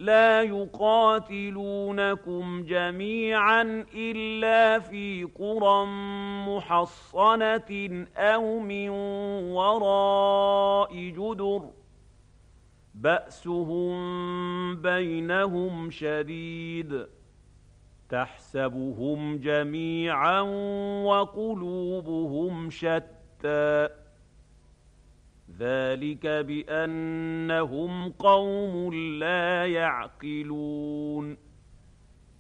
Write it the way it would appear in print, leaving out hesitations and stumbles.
لا يقاتلونكم جميعا إلا في قرى محصنة أو من وراء جدر بأسهم بينهم شديد تحسبهم جميعا وقلوبهم شتى ذلك بأنهم قوم لا يعقلون